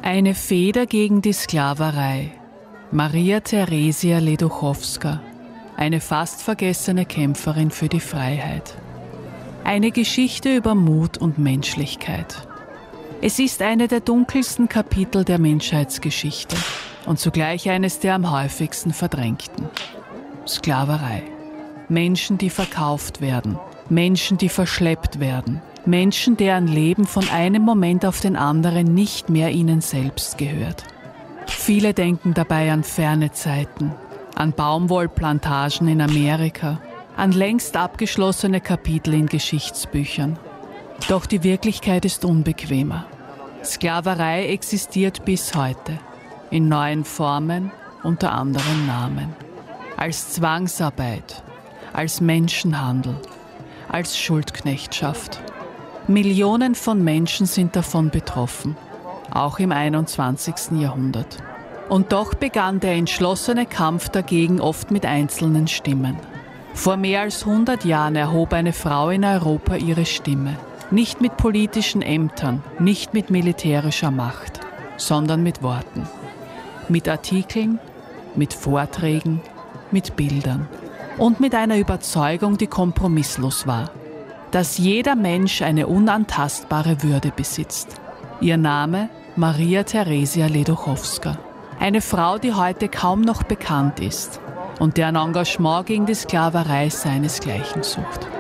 Eine Feder gegen die Sklaverei. Maria Theresia Leduchowska, eine fast vergessene Kämpferin für die Freiheit. Eine Geschichte über Mut und Menschlichkeit. Es ist eine der dunkelsten Kapitel der Menschheitsgeschichte und zugleich eines der am häufigsten verdrängten. Sklaverei. Menschen, die verkauft werden. Menschen, die verschleppt werden. Menschen, deren Leben von einem Moment auf den anderen nicht mehr ihnen selbst gehört. Viele denken dabei an ferne Zeiten, an Baumwollplantagen in Amerika, an längst abgeschlossene Kapitel in Geschichtsbüchern. Doch die Wirklichkeit ist unbequemer. Sklaverei existiert bis heute, in neuen Formen, unter anderen Namen. Als Zwangsarbeit, als Menschenhandel, als Schuldknechtschaft. Millionen von Menschen sind davon betroffen, auch im 21. Jahrhundert. Und doch begann der entschlossene Kampf dagegen oft mit einzelnen Stimmen. Vor mehr als 100 Jahren erhob eine Frau in Europa ihre Stimme. Nicht mit politischen Ämtern, nicht mit militärischer Macht, sondern mit Worten. Mit Artikeln, mit Vorträgen, mit Bildern. Und mit einer Überzeugung, die kompromisslos war. Dass jeder Mensch eine unantastbare Würde besitzt. Ihr Name Maria Theresia Leduchowska. Eine Frau, die heute kaum noch bekannt ist und deren Engagement gegen die Sklaverei seinesgleichen sucht.